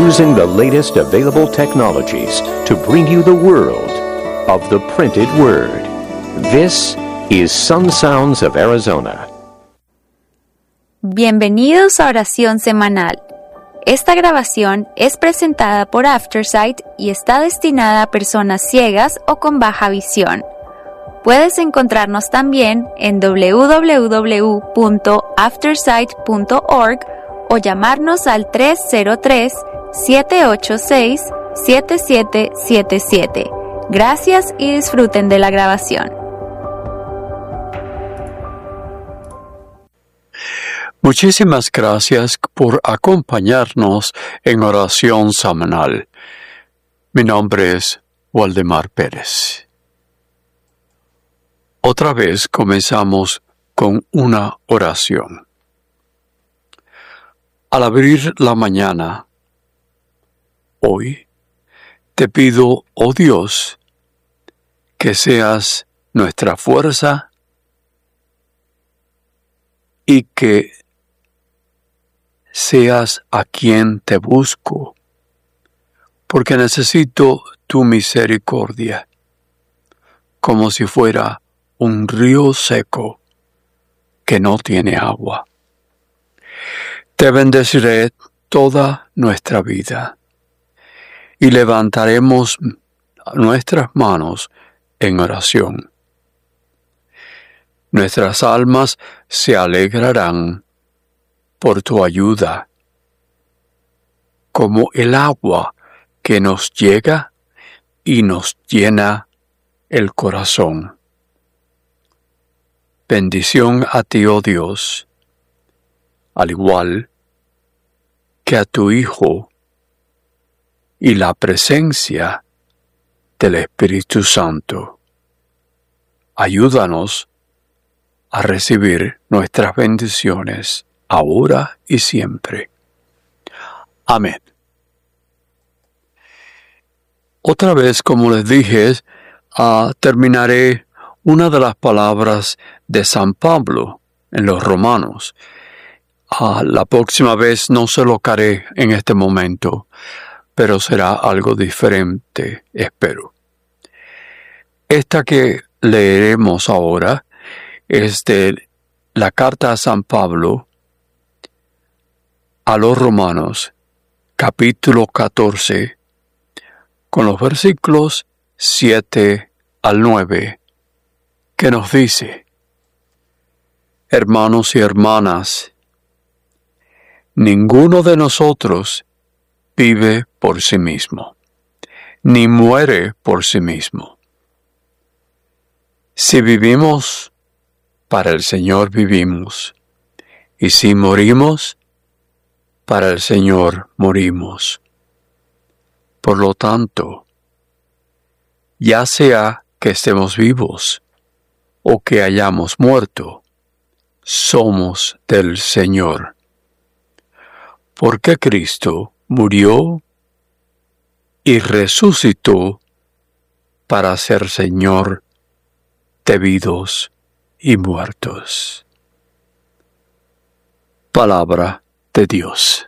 using the latest available technologies to bring you the world of the printed word. This is Sun Sounds of Arizona. Bienvenidos a Oración Semanal. Esta grabación es presentada por Aftersight y está destinada a personas ciegas o con baja visión. Puedes encontrarnos también en www.aftersight.org o llamarnos al 303-786-7777. Gracias y disfruten de la grabación. Muchísimas gracias por acompañarnos en Oración Semanal. Mi nombre es Waldemar Pérez. Otra vez comenzamos con una oración. Al abrir la mañana, hoy, te pido, oh Dios, que seas nuestra fuerza y que seas a quien te busco, porque necesito tu misericordia, como si fuera un río seco que no tiene agua. Te bendeciré toda nuestra vida y levantaremos nuestras manos en oración. Nuestras almas se alegrarán por tu ayuda, como el agua que nos llega y nos llena el corazón. Bendición a ti, oh Dios, al igual que a tu Hijo y la presencia del Espíritu Santo. Ayúdanos a recibir nuestras bendiciones ahora y siempre. Amén. Otra vez, como les dije, terminaré una de las palabras de San Pablo en los Romanos. La próxima vez no se lo haré en este momento, pero será algo diferente, espero. Esta que leeremos ahora es de la carta a San Pablo a los Romanos, capítulo 14, con los versículos 7 al 9, que nos dice: Hermanos y hermanas, ninguno de nosotros vive por sí mismo, ni muere por sí mismo. Si vivimos, para el Señor vivimos, y si morimos, para el Señor morimos. Por lo tanto, ya sea que estemos vivos o que hayamos muerto, somos del Señor. Porque Cristo murió y resucitó para ser Señor de vivos y muertos. Palabra de Dios.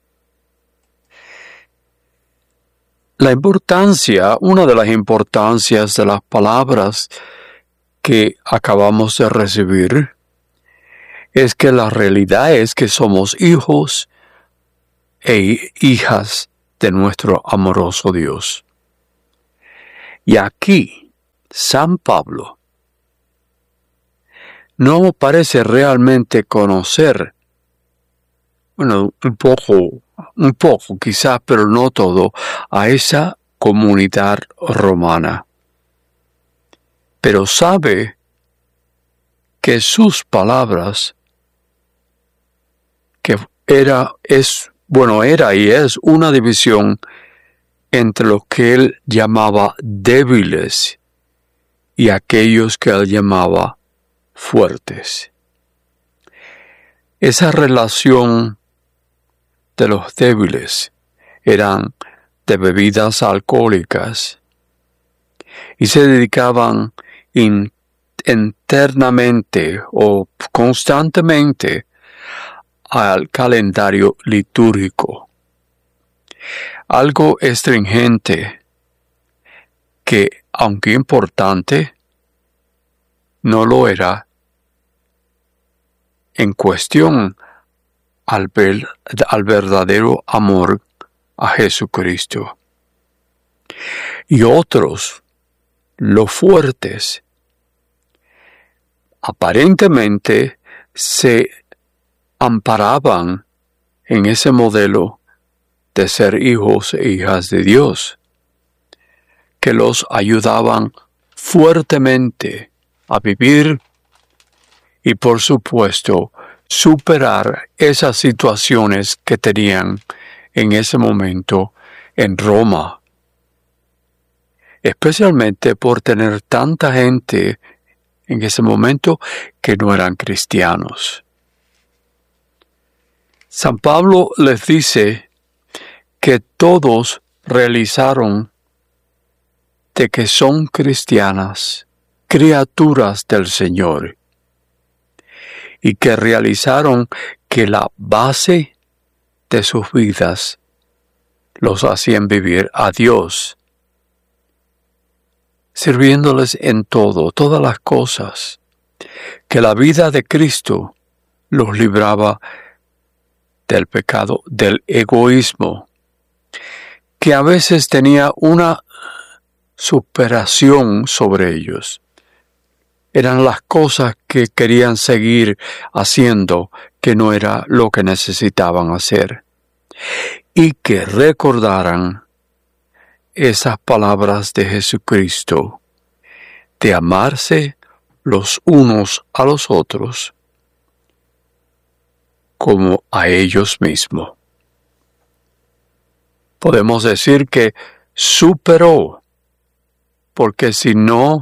Una de las importancias de las palabras que acabamos de recibir es que la realidad es que somos hijos e hijas de nuestro amoroso Dios. Y aquí, San Pablo no parece realmente conocer, un poco quizás, pero no todo, a esa comunidad romana. Pero sabe que sus palabras, que era y es una división entre los que él llamaba débiles y aquellos que él llamaba fuertes. Esa relación de los débiles eran de bebidas alcohólicas y se dedicaban internamente o constantemente al calendario litúrgico. Algo astringente que, aunque importante, no lo era en cuestión al verdadero amor a Jesucristo. Y otros, los fuertes, aparentemente se amparaban en ese modelo de ser hijos e hijas de Dios, que los ayudaban fuertemente a vivir y, por supuesto, superar esas situaciones que tenían en ese momento en Roma, especialmente por tener tanta gente en ese momento que no eran cristianos. San Pablo les dice que todos realizaron de que son cristianas, criaturas del Señor, y que realizaron que la base de sus vidas los hacían vivir a Dios, sirviéndoles en todo, todas las cosas, que la vida de Cristo los libraba del pecado, del egoísmo, que a veces tenía una superación sobre ellos. Eran las cosas que querían seguir haciendo, que no era lo que necesitaban hacer. Y que recordaran esas palabras de Jesucristo, de amarse los unos a los otros como a ellos mismos. Podemos decir que superó, porque si no,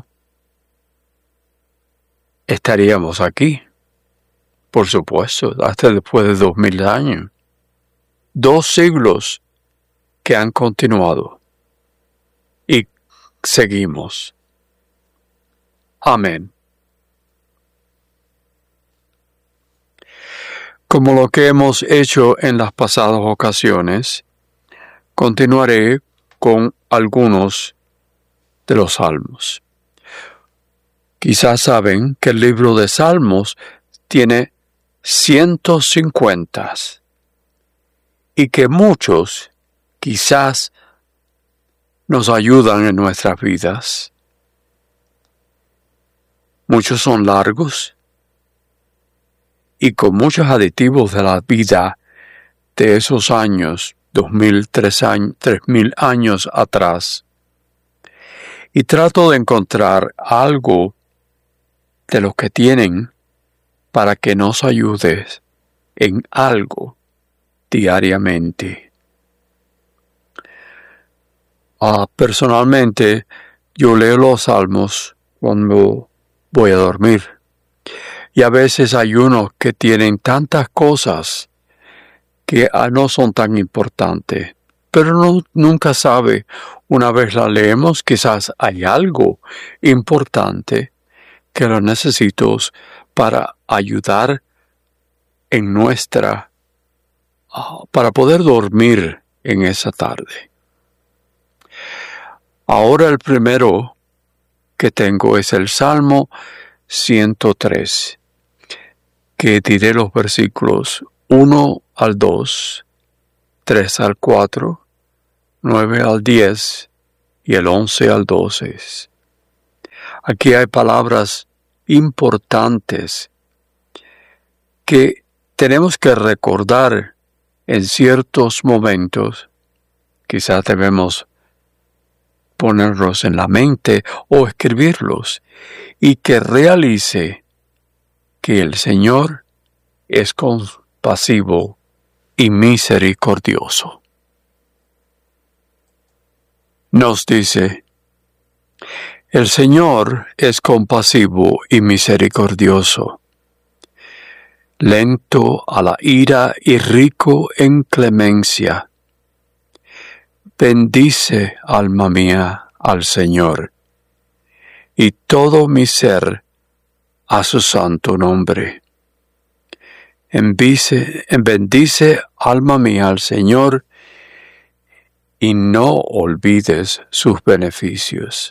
estaríamos aquí, por supuesto, hasta después de 2000 años. 2 siglos que han continuado y seguimos. Amén. Como lo que hemos hecho en las pasadas ocasiones, continuaré con algunos de los salmos. Quizás saben que el libro de Salmos tiene 150 y que muchos quizás nos ayudan en nuestras vidas. Muchos son largos y con muchos aditivos de la vida de esos años, 2000, 3000 años atrás. Y trato de encontrar algo de lo que tienen para que nos ayude en algo diariamente. Personalmente, yo leo los salmos cuando voy a dormir. Y a veces hay unos que tienen tantas cosas que no son tan importantes. Pero nunca sabe, una vez la leemos, quizás hay algo importante que lo necesito para ayudar en para poder dormir en esa tarde. Ahora el primero que tengo es el Salmo 103, que diré los versículos 1 al 2, 3 al 4, 9 al 10 y el 11 al 12. Aquí hay palabras importantes que tenemos que recordar en ciertos momentos. Quizás debemos ponerlos en la mente o escribirlos, y que realice que el Señor es compasivo y misericordioso. Nos dice: el Señor es compasivo y misericordioso, lento a la ira y rico en clemencia. Bendice, alma mía, al Señor, y todo mi ser a su santo nombre. Bendice, alma mía, al Señor, y no olvides sus beneficios.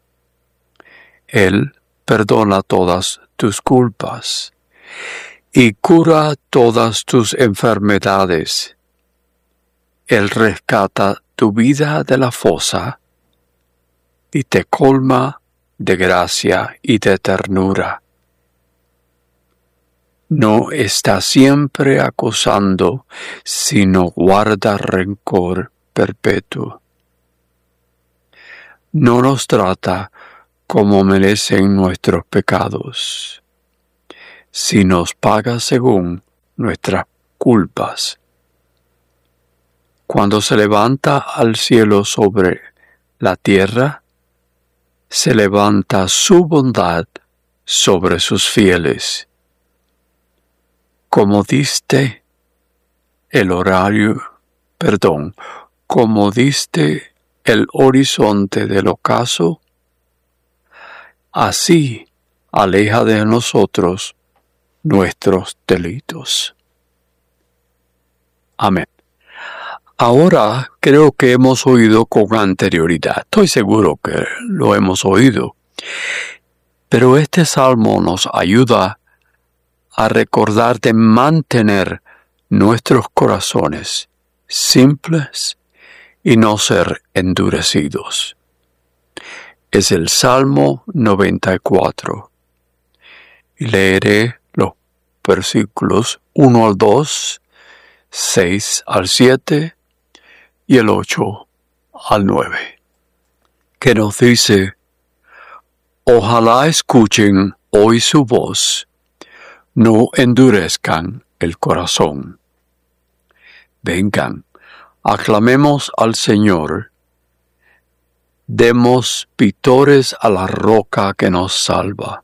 Él perdona todas tus culpas y cura todas tus enfermedades. Él rescata tu vida de la fosa y te colma de gracia y de ternura. No está siempre acusando, sino guarda rencor perpetuo. No nos trata como merecen nuestros pecados, si nos paga según nuestras culpas. Cuando se levanta al cielo sobre la tierra, se levanta su bondad sobre sus fieles. Como diste el horizonte del ocaso, así aleja de nosotros nuestros delitos. Amén. Ahora creo que hemos oído con anterioridad. Estoy seguro que lo hemos oído. Pero este salmo nos ayuda a recordar de mantener nuestros corazones simples y no ser endurecidos. Es el Salmo 94. Y leeré los versículos 1 al 2, 6 al 7 y el 8 al 9, que nos dice: ojalá escuchen hoy su voz, no endurezcan el corazón. Vengan, aclamemos al Señor, demos vítores a la roca que nos salva.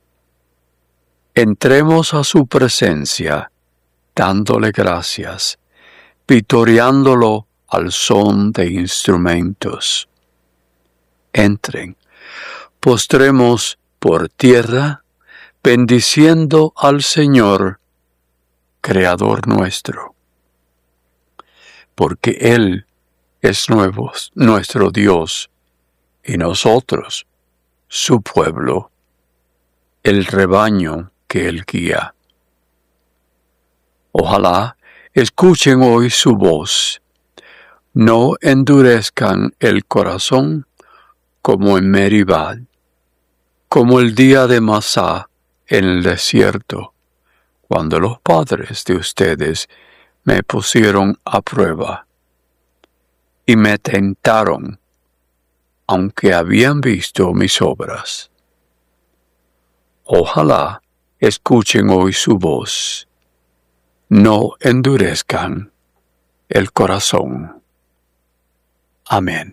Entremos a su presencia, dándole gracias, vitoreándolo al son de instrumentos. Entren, postremos por tierra, bendiciendo al Señor, Creador nuestro. Porque Él es nuestro Dios, y nosotros, su pueblo, el rebaño que Él guía. Ojalá escuchen hoy su voz, no endurezcan el corazón como en Meribá, como el día de Masá en el desierto, cuando los padres de ustedes me pusieron a prueba y me tentaron, aunque habían visto mis obras. Ojalá escuchen hoy su voz, no endurezcan el corazón. Amén.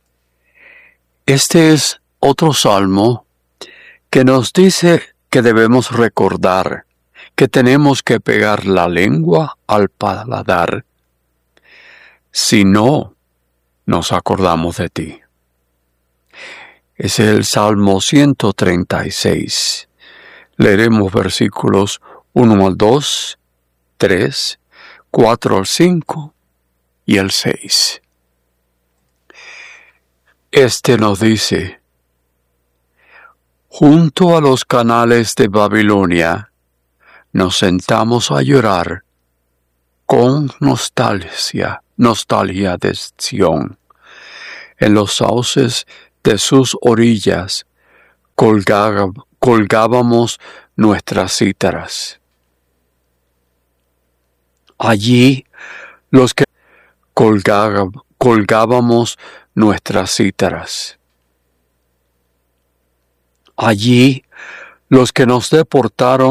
Este es otro salmo que nos dice que debemos recordar que tenemos que pegar la lengua al paladar, si no nos acordamos de ti. Es el Salmo 136. Leeremos versículos 1 al 2, 3, 4 al 5 y el 6. Este nos dice: junto a los canales de Babilonia nos sentamos a llorar con nostalgia de Sión. En los sauces de sus orillas colgábamos nuestras cítaras. Allí los que colgábamos nuestras cítaras. Allí los que nos deportaron